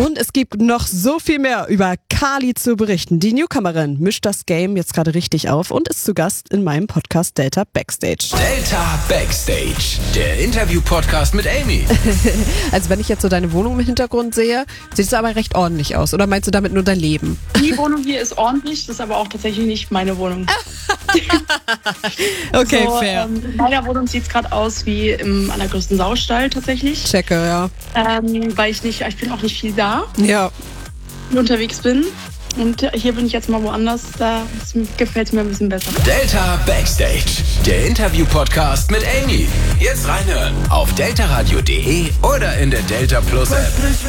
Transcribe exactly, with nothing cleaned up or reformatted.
Und es gibt noch so viel mehr über Kali zu berichten. Die Newcomerin mischt das Game jetzt gerade richtig auf und ist zu Gast in meinem Podcast Delta Backstage. Delta Backstage, der Interview-Podcast mit Amy. Also wenn ich jetzt so deine Wohnung im Hintergrund sehe, sieht es aber recht ordentlich aus. Oder meinst du damit nur dein Leben? Die Wohnung hier ist ordentlich, das ist aber auch tatsächlich nicht meine Wohnung. Okay, so, fair. Ähm, in meiner Wohnung sieht es gerade aus wie im allergrößten Saustall tatsächlich. Checke, ja. Ähm, weil ich nicht, ich bin auch nicht viel da, Ja. unterwegs bin. Und hier bin ich jetzt mal woanders, da gefällt es mir ein bisschen besser. Delta Backstage, der Interview-Podcast mit Amy. Jetzt reinhören auf deltaradio punkt de oder in der Delta Plus App.